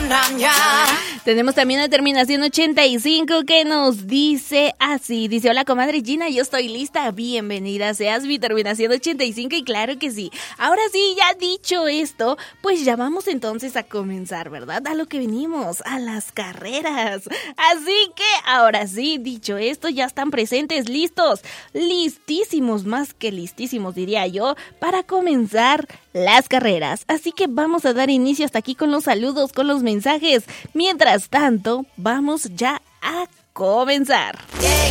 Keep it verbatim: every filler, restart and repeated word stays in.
Tenemos también la terminación ochenta y cinco que nos dice así. Dice, hola comadre Gina, yo estoy lista. Bienvenida seas, mi terminación ochenta y cinco. Y claro que sí. Ahora sí, ya dicho esto, pues ya vamos entonces a comenzar, ¿verdad? A lo que venimos, a las carreras. Así que ahora sí, dicho esto, ya están presentes, listos, listísimos, más que listísimos diría yo, para comenzar las carreras. Así que vamos a dar inicio hasta aquí con los saludos, con los mensajes. Mientras tanto, vamos ya a comenzar. Yeah,